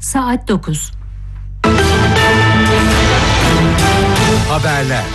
Saat 9. Haberler.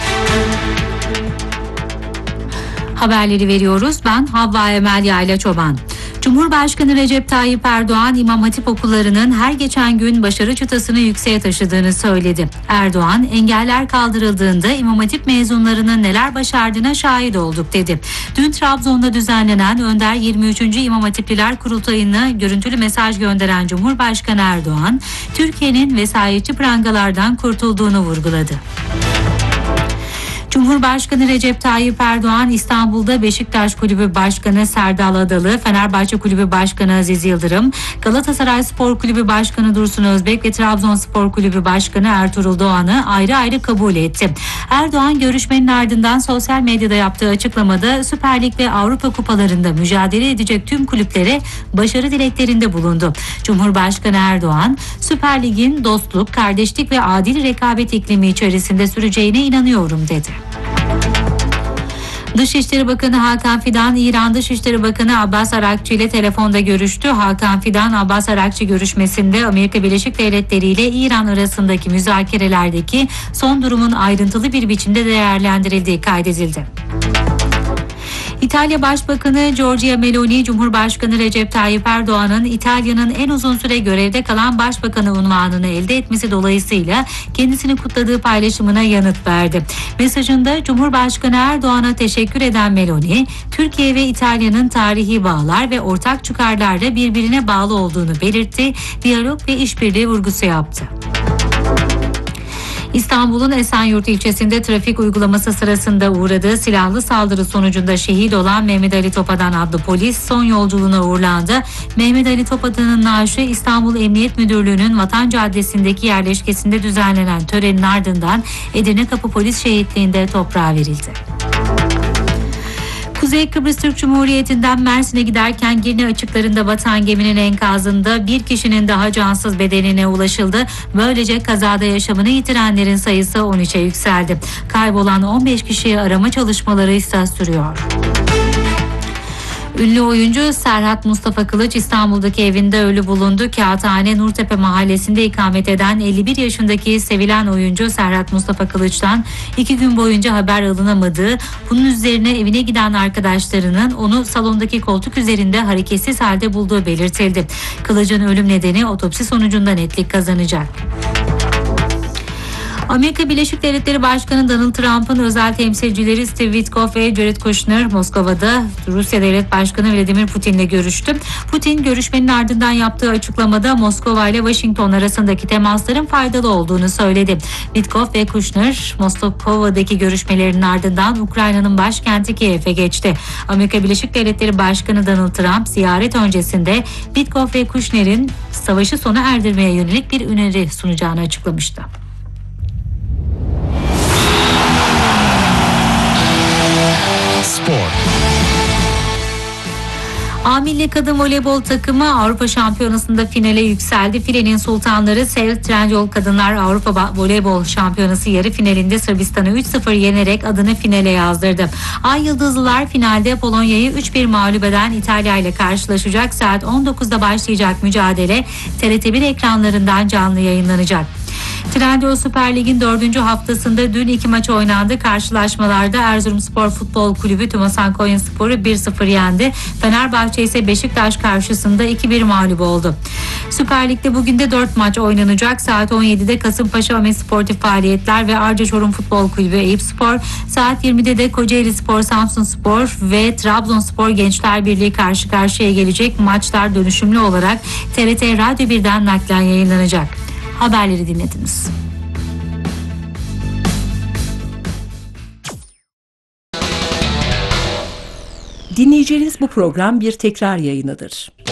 Haberleri veriyoruz. Ben Havva Emel Yayla Çoban. Cumhurbaşkanı Recep Tayyip Erdoğan, İmam Hatip okullarının her geçen gün başarı çıtasını yükseğe taşıdığını söyledi. Erdoğan, engeller kaldırıldığında İmam Hatip mezunlarının neler başardığına şahit olduk dedi. Dün Trabzon'da düzenlenen Önder 23. İmam Hatipliler Kurultayı'na görüntülü mesaj gönderen Cumhurbaşkanı Erdoğan, Türkiye'nin vesayetçi prangalardan kurtulduğunu vurguladı. Cumhurbaşkanı Recep Tayyip Erdoğan, İstanbul'da Beşiktaş Kulübü Başkanı Serdal Adalı, Fenerbahçe Kulübü Başkanı Aziz Yıldırım, Galatasaray Spor Kulübü Başkanı Dursun Özbek ve Trabzonspor Kulübü Başkanı Ertuğrul Doğan'ı ayrı ayrı kabul etti. Erdoğan, görüşmenin ardından sosyal medyada yaptığı açıklamada Süper Lig ve Avrupa Kupalarında mücadele edecek tüm kulüplere başarı dileklerinde bulundu. Cumhurbaşkanı Erdoğan, Süper Lig'in dostluk, kardeşlik ve adil rekabet iklimi içerisinde süreceğine inanıyorum dedi. Dışişleri Bakanı Hakan Fidan, İran Dışişleri Bakanı Abbas Arakçı ile telefonda görüştü. Hakan Fidan, Abbas Arakçı görüşmesinde Amerika Birleşik Devletleri ile İran arasındaki müzakerelerdeki son durumun ayrıntılı bir biçimde değerlendirildiği kaydedildi. İtalya Başbakanı Giorgia Meloni, Cumhurbaşkanı Recep Tayyip Erdoğan'ın İtalya'nın en uzun süre görevde kalan başbakanı unvanını elde etmesi dolayısıyla kendisini kutladığı paylaşımına yanıt verdi. Mesajında Cumhurbaşkanı Erdoğan'a teşekkür eden Meloni, Türkiye ve İtalya'nın tarihi bağlar ve ortak çıkarlarla birbirine bağlı olduğunu belirtti, diyalog ve işbirliği vurgusu yaptı. İstanbul'un Esenyurt ilçesinde trafik uygulaması sırasında uğradığı silahlı saldırı sonucunda şehit olan Mehmet Ali Topadan adlı polis son yolculuğuna uğurlandı. Mehmet Ali Topadan'ın naaşı İstanbul Emniyet Müdürlüğü'nün Vatan Caddesi'ndeki yerleşkesinde düzenlenen törenin ardından Edirnekapı Polis Şehitliği'nde toprağa verildi. Kuzey Kıbrıs Türk Cumhuriyeti'nden Mersin'e giderken Girne açıklarında batan geminin enkazında bir kişinin daha cansız bedenine ulaşıldı. Böylece kazada yaşamını yitirenlerin sayısı 13'e yükseldi. Kaybolan 15 kişiyi arama çalışmaları ise sürüyor. Ünlü oyuncu Serhat Mustafa Kılıç İstanbul'daki evinde ölü bulundu. Kağıthane Nurtepe mahallesinde ikamet eden 51 yaşındaki sevilen oyuncu Serhat Mustafa Kılıç'tan 2 gün boyunca haber alınamadığı, bunun üzerine evine giden arkadaşlarının onu salondaki koltuk üzerinde hareketsiz halde bulduğu belirtildi. Kılıç'ın ölüm nedeni otopsi sonucunda netlik kazanacak. Amerika Birleşik Devletleri Başkanı Donald Trump'ın özel temsilcileri Steve Witkoff ve Jared Kushner Moskova'da Rusya Devlet Başkanı Vladimir Putin'le görüştü. Putin görüşmenin ardından yaptığı açıklamada Moskova ile Washington arasındaki temasların faydalı olduğunu söyledi. Witkoff ve Kushner Moskova'daki görüşmelerinin ardından Ukrayna'nın başkenti Kiev'e geçti. Amerika Birleşik Devletleri Başkanı Donald Trump ziyaret öncesinde Witkoff ve Kushner'in savaşı sona erdirmeye yönelik bir öneri sunacağını açıklamıştı. Spor. A Milli Kadın Voleybol takımı Avrupa Şampiyonası'nda finale yükseldi. Filenin sultanları Sev Trendyol Kadınlar Avrupa Voleybol Şampiyonası yarı finalinde Sırbistan'ı 3-0 yenerek adını finale yazdırdı. Ay Yıldızlılar finalde Polonya'yı 3-1 mağlup eden İtalya ile karşılaşacak. Saat 19'da başlayacak mücadele TRT1 ekranlarından canlı yayınlanacak. Trendyol Süper Lig'in 4. haftasında dün 2 maç oynandı. Karşılaşmalarda Erzurumspor Futbol Kulübü Tumasan Konyaspor'u 1-0 yendi. Fenerbahçe ise Beşiktaş karşısında 2-1 mağlup oldu. Süper Lig'de bugün de 4 maç oynanacak. Saat 17'de Kasımpaşa Ahmet Sportif Faaliyetler ve Arca Çorum Futbol Kulübü Eyüpspor. Saat 20'de de Kocaeli Spor, Samsunspor ve Trabzonspor Gençler Birliği karşı karşıya gelecek. Maçlar dönüşümlü olarak TRT Radyo 1'den naklen yayınlanacak. Haberleri dinlediniz. Dinleyeceğiniz bu program bir tekrar yayınıdır.